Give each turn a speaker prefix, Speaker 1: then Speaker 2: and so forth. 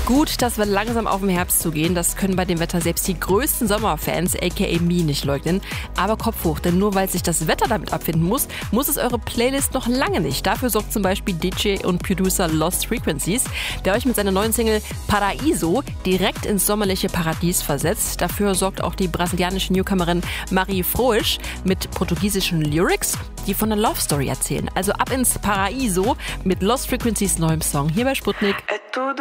Speaker 1: Gut, dass wir langsam auf den Herbst zugehen. Das können bei dem Wetter selbst die größten Sommerfans, aka me, nicht leugnen. Aber Kopf hoch, denn nur weil sich das Wetter damit abfinden muss, muss es eure Playlist noch lange nicht. Dafür sorgt zum Beispiel DJ und Producer Lost Frequencies, der euch mit seiner neuen Single Paraíso direkt ins sommerliche Paradies versetzt. Dafür sorgt auch die brasilianische Newcomerin Marie Froisch mit portugiesischen Lyrics, die von einer Love Story erzählen. Also ab ins Paraíso mit Lost Frequencies neuem Song hier bei Sputnik.